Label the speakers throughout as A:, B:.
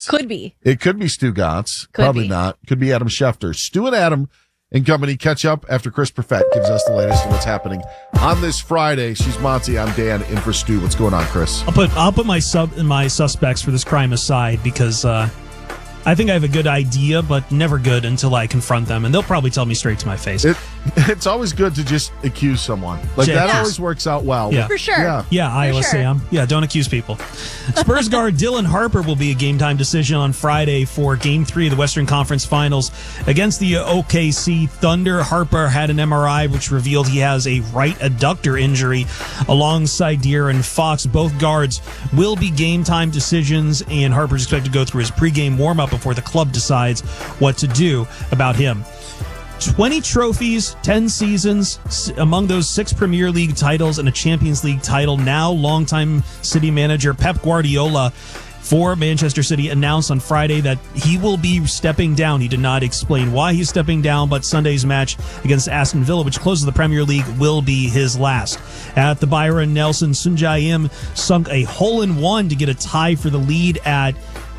A: Could be.
B: It could be Stu Gatz. Probably not. Could be Adam Schefter. Stu and Adam and company catch up after Chris Perfett gives us the latest on what's happening on this Friday. She's Monty. I'm Dan in for Stu. What's going on, Chris?
C: I'll put my suspects for this crime aside because I think I have a good idea, but never good until I confront them, and they'll probably tell me straight to my face.
B: It's always good to just accuse someone. That always works out well.
A: Yeah. For sure.
C: Yeah, Iowa Sam. Yeah, don't accuse people. Spurs guard Dylan Harper will be a game-time decision on Friday for Game 3 of the Western Conference Finals against the OKC Thunder. Harper had an MRI which revealed he has a right adductor injury alongside De'Aaron Fox. Both guards will be game-time decisions, and Harper's expected to go through his pregame warm-up before the club decides what to do about him. 20 trophies, 10 seasons, among those 6 Premier League titles and a Champions League title. Now, longtime City manager Pep Guardiola for Manchester City announced on Friday that he will be stepping down. He did not explain why he's stepping down, but Sunday's match against Aston Villa, which closes the Premier League, will be his last. At the Byron Nelson, Sun Jae-im sunk a hole-in-one to get a tie for the lead at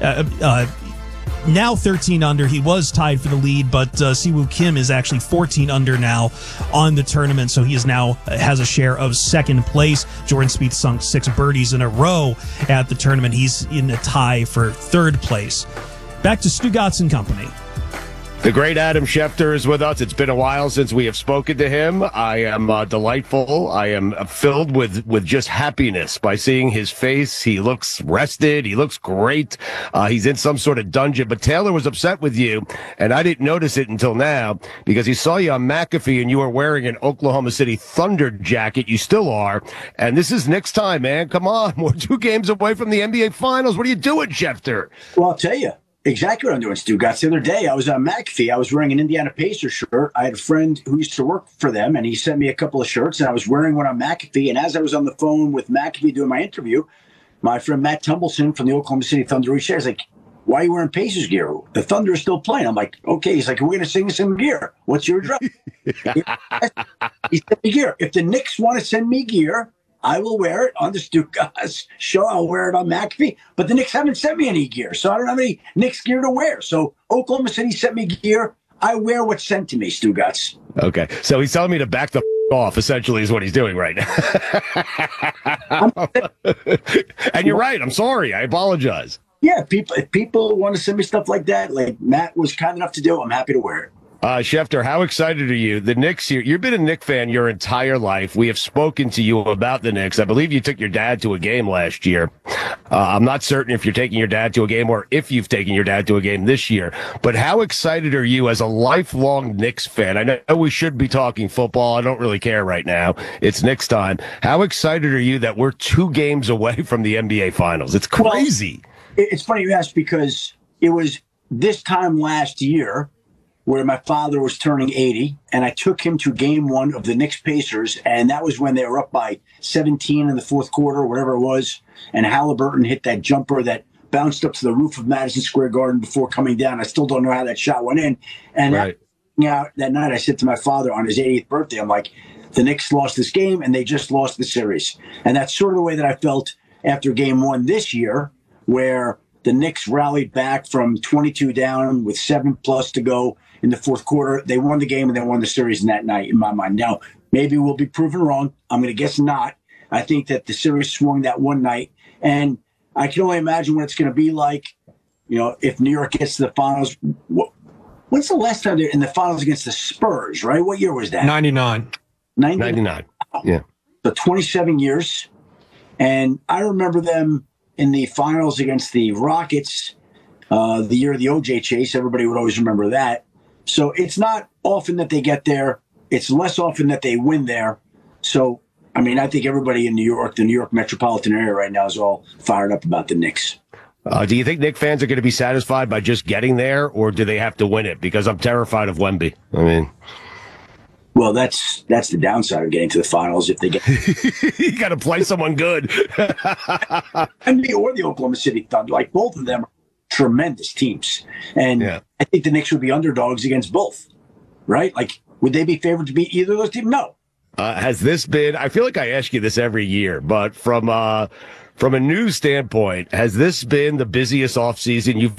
C: now 13 under. He was tied for the lead, but Siwoo Kim is actually 14 under now on the tournament, so he is now has a share of second place. Jordan Spieth sunk 6 birdies in a row at the tournament. He's in a tie for third place. Back to Stu Gatz and company.
D: The great Adam Schefter is with us. It's been a while since we have spoken to him. I am delightful. I am filled with just happiness by seeing his face. He looks rested. He looks great. He's in some sort of dungeon. But Taylor was upset with you, and I didn't notice it until now because he saw you on McAfee and you were wearing an Oklahoma City Thunder jacket. You still are. And this is Knicks time, man. Come on. We're 2 games away from the NBA Finals. What are you doing, Schefter?
E: Well, I'll tell you. Exactly what I'm doing, Stu Gatz. The other day, I was on McAfee. I was wearing an Indiana Pacers shirt. I had a friend who used to work for them, and he sent me a couple of shirts, and I was wearing one on McAfee. And as I was on the phone with McAfee doing my interview, my friend Matt Tumbleson from the Oklahoma City Thunder reached out. He's like, why are you wearing Pacers gear? The Thunder is still playing. I'm like, okay. He's like, we're going to sing some gear. What's your address? He sent me gear. If the Knicks want to send me gear, I will wear it on the Stu Gatz show. I'll wear it on McAfee. But the Knicks haven't sent me any gear, so I don't have any Knicks gear to wear. So Oklahoma City sent me gear. I wear what's sent to me, Stu Gatz.
D: Okay. So he's telling me to back the off, essentially, is what he's doing right now. And you're right. I'm sorry. I apologize.
E: Yeah, if people want to send me stuff like that, like Matt was kind enough to do, I'm happy to wear it.
D: Schefter, how excited are you? The Knicks here, you've been a Knicks fan your entire life. We have spoken to you about the Knicks. I believe you took your dad to a game last year. I'm not certain if you're taking your dad to a game or if you've taken your dad to a game this year. But how excited are you as a lifelong Knicks fan? I know we should be talking football. I don't really care right now. It's Knicks time. How excited are you that we're 2 games away from the NBA Finals? It's crazy.
E: Well, it's funny you ask because it was this time last year where my father was turning 80, and I took him to game 1 of the Knicks Pacers, and that was when they were up by 17 in the fourth quarter, whatever it was, and Halliburton hit that jumper that bounced up to the roof of Madison Square Garden before coming down. I still don't know how that shot went in. And
D: right.
E: That night I said to my father on his 80th birthday, I'm like, the Knicks lost this game, and they just lost the series. And that's sort of the way that I felt after game 1 this year, where the Knicks rallied back from 22 down with 7+ to go in the fourth quarter. They won the game and they won the series in that night, in my mind. Now, maybe we'll be proven wrong. I'm going to guess not. I think that the series swung that one night. And I can only imagine what it's going to be like, if New York gets to the finals. When's the last time they're in the finals against the Spurs, right? What year was that?
C: 99.
E: 99.
D: Yeah.
E: So 27 years. And I remember them in the finals against the Rockets, the year of the OJ chase. Everybody would always remember that. So it's not often that they get there. It's less often that they win there. So, I think everybody in New York, the New York metropolitan area right now is all fired up about the Knicks.
D: Do you think Knicks fans are going to be satisfied by just getting there, or do they have to win it? Because I'm terrified of Wemby.
E: Well, that's the downside of getting to the finals. If they get,
D: you got to play someone good.
E: Wemby or the Oklahoma City Thunder, like both of them, are tremendous teams, and I think the Knicks would be underdogs against both. Right? Like, would they be favored to beat either of those teams? No.
D: Has this been? I feel like I ask you this every year, but from a news standpoint, has this been the busiest offseason you've